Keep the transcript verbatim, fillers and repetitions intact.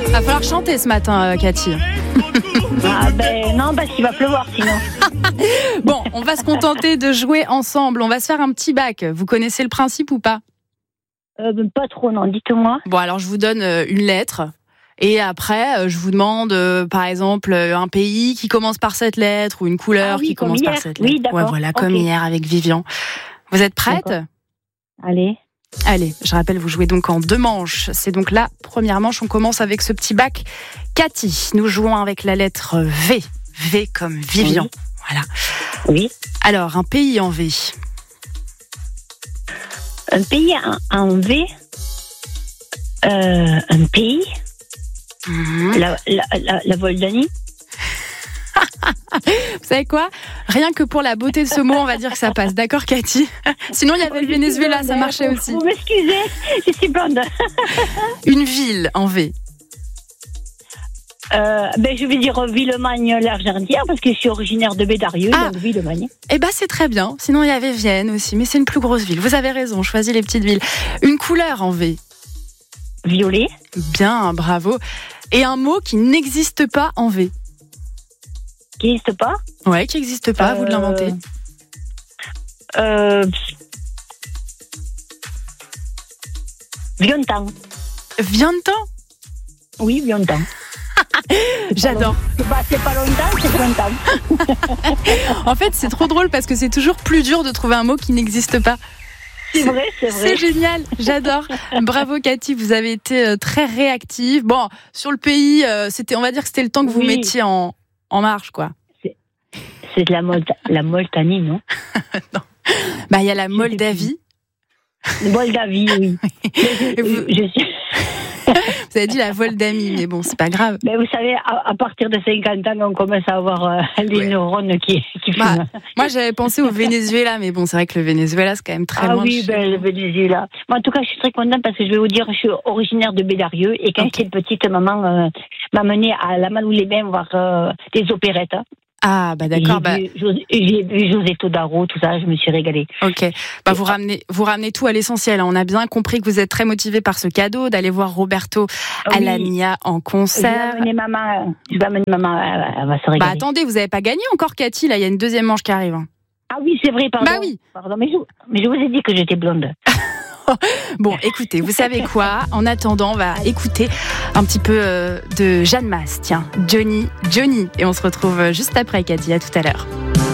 Va falloir chanter ce matin, euh, Cathy. Ah ben non, parce qu'il va pleuvoir sinon. Bon, on va se contenter de jouer ensemble. On va se faire un petit bac. Vous connaissez le principe ou pas ? Euh, pas trop, non, dites-moi. Bon, alors je vous donne euh, une lettre. Et après, euh, je vous demande, euh, par exemple, euh, un pays qui commence par cette lettre ou une couleur Ah oui, qui comme commence hier. par cette lettre. Oui, d'accord. Ouais, voilà, comme Ok. hier avec Vivian. Vous êtes prête ? D'accord. Allez. Allez, je rappelle, vous jouez donc en deux manches. C'est donc la première manche. On commence avec ce petit bac. Cathy, nous jouons avec la lettre V. V comme Vivian. Oui. Voilà. Oui. Alors, un pays en V. Un pays en, en V. Euh, un pays. Mmh. La, la, la, la Moldavie. Vous savez quoi ? Rien que pour la beauté de ce mot, on va dire que ça passe. D'accord, Cathy ? Sinon, il y avait le Venezuela, ça marchait aussi. Vous m'excusez, je suis blonde. Une ville en V. Euh, ben, je vais dire Villemagne-l'Argentière parce que je suis originaire de Bédarieux, Ah. donc Villemagne. Eh ben, c'est très bien. Sinon, il y avait Vienne aussi, mais c'est une plus grosse ville. Vous avez raison, choisis les petites villes. Une couleur en V. Violet. Bien, bravo. Et un mot qui n'existe pas en V. Qui n'existe pas. Ouais, qui n'existe pas, Euh, vous de l'inventez. Euh, Viontan. Viens-t'en. Oui, Viontan. J'adore. C'est pas, c'est pas longtemps, c'est Viontan. En fait, c'est trop drôle parce que c'est toujours plus dur de trouver un mot qui n'existe pas. C'est vrai, c'est vrai. C'est génial, j'adore. Bravo Cathy, vous avez été euh, très réactive. Bon, sur le pays, euh, c'était, on va dire que c'était le temps que vous Oui. mettiez en, en marche, quoi. C'est de la, Molta- la Moltanie, non? Bah, il y a la Moldavie. Moldavie, oui. Mais je, vous- je suis... Vous avez dit la Voldamie, mais bon, c'est pas grave. Mais vous savez, à, à partir de cinquante ans, on commence à avoir euh, les Ouais. neurones qui, qui Bah, fument. moi, j'avais pensé au Venezuela, mais bon, c'est vrai que le Venezuela, c'est quand même très Ah loin de oui, chez ben, vous. le Venezuela. Moi, en tout cas, je suis très contente parce que je vais vous dire, je suis originaire de Bédarieux et quand Ok. j'étais petite, maman euh, m'a menée à la Malou-les-Bains voir euh, des opérettes. Ah, bah d'accord, J'ai bah, vu José- j'ai vu José Todaro, tout ça, je me suis régalée. ok. Bah, vous ramenez, vous ramenez tout à l'essentiel. On a bien compris que vous êtes très motivé par ce cadeau, d'aller voir Roberto Ah oui. Alagna en Je vais concert. amener maman, euh, je vais amener maman, elle, elle va se régaler. Bah, attendez, vous avez pas gagné encore, Cathy, là, il y a une deuxième manche qui arrive. hein. Ah oui, c'est vrai, pardon. Bah oui. Pardon, mais je, mais je vous ai dit que j'étais blonde. Bon, écoutez, vous savez quoi ? En attendant, on va écouter un petit peu euh, de Jeanne Masse. Tiens, Johnny, Johnny. Et on se retrouve juste après, Cathy. À tout à l'heure.